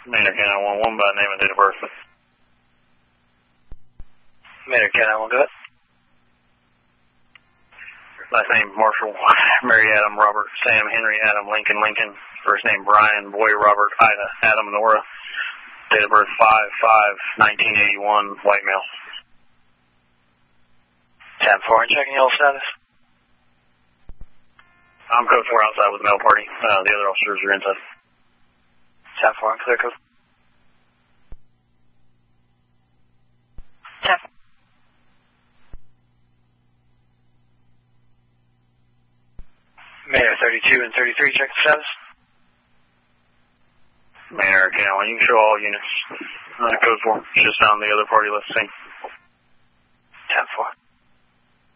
Maynard K911 by name and date of birth. Maynard K911, go ahead. Last name Marshall, Mary Adam, Robert, Sam, Henry, Adam, Lincoln, Lincoln. First name Brian, Boy, Robert, Ida, Adam, Nora. Date of birth 5/5/1981, white male. 10-4, and checking your status. I'm code 4 outside with the mail party. The other officers are inside. 10-4, and clear code. 10-4. Maynard 32 and 33, check the status. Maynard K911, you can show all units. Code 4, just found the other party left scene. 10-4.